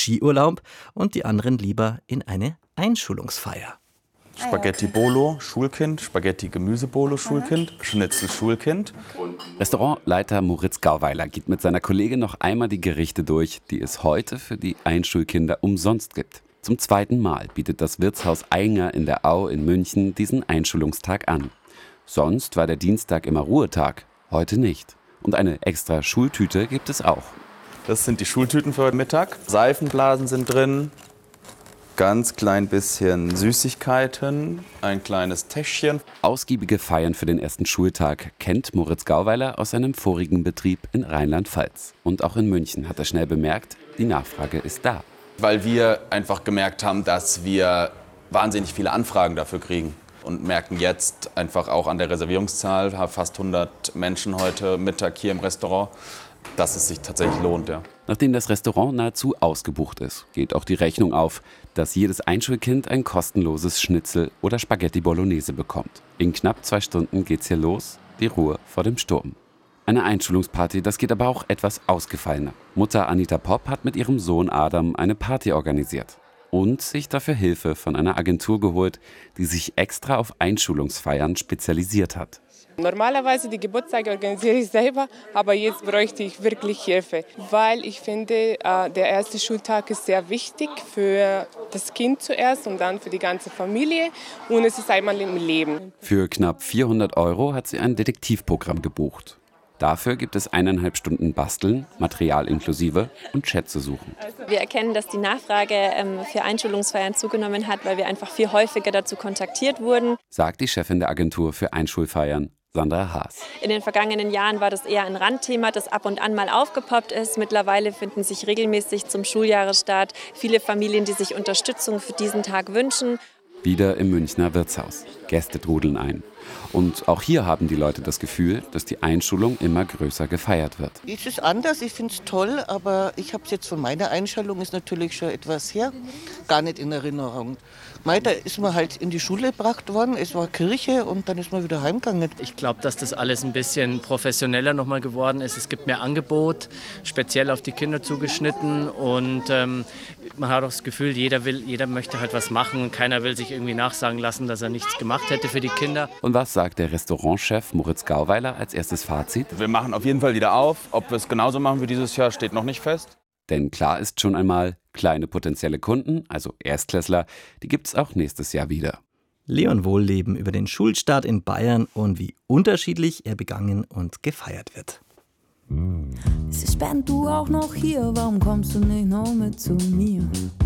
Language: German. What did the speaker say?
Skiurlaub und die anderen lieber in eine Einschulungsfeier. Spaghetti Bolo, Schulkind, Spaghetti Gemüsebolo, Schulkind, Schnitzel, Schulkind. Restaurantleiter Moritz Gauweiler geht mit seiner Kollegin noch einmal die Gerichte durch, die es heute für die Einschulkinder umsonst gibt. Zum 2. Mal bietet das Wirtshaus Ainger in der Au in München diesen Einschulungstag an. Sonst war der Dienstag immer Ruhetag, heute nicht. Und eine extra Schultüte gibt es auch. Das sind die Schultüten für heute Mittag. Seifenblasen sind drin. Ganz klein bisschen Süßigkeiten, ein kleines Täschchen. Ausgiebige Feiern für den ersten Schultag kennt Moritz Gauweiler aus seinem vorigen Betrieb in Rheinland-Pfalz. Und auch in München hat er schnell bemerkt, die Nachfrage ist da. Weil wir einfach gemerkt haben, dass wir wahnsinnig viele Anfragen dafür kriegen. Und merken jetzt einfach auch an der Reservierungszahl, fast 100 Menschen heute Mittag hier im Restaurant, dass es sich tatsächlich lohnt, ja. Nachdem das Restaurant nahezu ausgebucht ist, geht auch die Rechnung auf, dass jedes Einschulkind ein kostenloses Schnitzel oder Spaghetti Bolognese bekommt. In knapp 2 Stunden geht's hier los, die Ruhe vor dem Sturm. Eine Einschulungsparty, das geht aber auch etwas ausgefallener. Mutter Anita Popp hat mit ihrem Sohn Adam eine Party organisiert. Und sich dafür Hilfe von einer Agentur geholt, die sich extra auf Einschulungsfeiern spezialisiert hat. Normalerweise die Geburtstage organisiere ich selber, aber jetzt bräuchte ich wirklich Hilfe, weil ich finde, der erste Schultag ist sehr wichtig für das Kind zuerst und dann für die ganze Familie und es ist einmal im Leben. Für knapp 400 € hat sie ein Detektivprogramm gebucht. Dafür gibt es 1,5 Stunden Basteln, Material inklusive und Schätze suchen. Wir erkennen, dass die Nachfrage für Einschulungsfeiern zugenommen hat, weil wir einfach viel häufiger dazu kontaktiert wurden, sagt die Chefin der Agentur für Einschulfeiern, Sandra Haas. In den vergangenen Jahren war das eher ein Randthema, das ab und an mal aufgepoppt ist. Mittlerweile finden sich regelmäßig zum Schuljahresstart viele Familien, die sich Unterstützung für diesen Tag wünschen. Wieder im Münchner Wirtshaus. Gäste trudeln ein. Und auch hier haben die Leute das Gefühl, dass die Einschulung immer größer gefeiert wird. Es ist anders, ich finde es toll, aber ich habe es jetzt von meiner Einschulung, ist natürlich schon etwas her, gar nicht in Erinnerung. Da ist man halt in die Schule gebracht worden, es war Kirche und dann ist man wieder heimgegangen. Ich glaube, dass das alles ein bisschen professioneller nochmal geworden ist. Es gibt mehr Angebot, speziell auf die Kinder zugeschnitten und man hat auch das Gefühl, jeder möchte halt was machen und keiner will sich irgendwie nachsagen lassen, dass er nichts gemacht hätte für die Kinder. Und was sagt der Restaurantchef Moritz Gauweiler als erstes Fazit? Wir machen auf jeden Fall wieder auf. Ob wir es genauso machen wie dieses Jahr, steht noch nicht fest. Denn klar ist schon einmal, kleine potenzielle Kunden, also Erstklässler, die gibt es auch nächstes Jahr wieder. Leon Wohlleben über den Schulstart in Bayern und wie unterschiedlich er begangen und gefeiert wird. Es ist spannend, du auch noch hier, warum kommst du nicht noch mit zu mir?